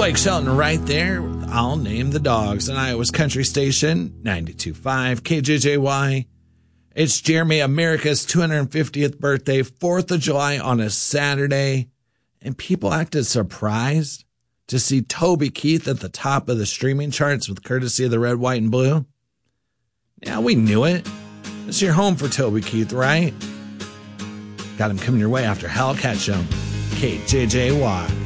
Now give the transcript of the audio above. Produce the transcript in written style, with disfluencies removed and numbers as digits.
Blake Shelton right there. I'll Name the Dogs on Iowa's country station, 92.5 KJJY. It's Jeremy, America's 250th birthday, 4th of July on a Saturday. And people acted surprised to see Toby Keith at the top of the streaming charts with courtesy of the Red, White, and Blue. Yeah, we knew it. It's your home for Toby Keith, right? Got him coming your way after Hellcat Show. KJJY.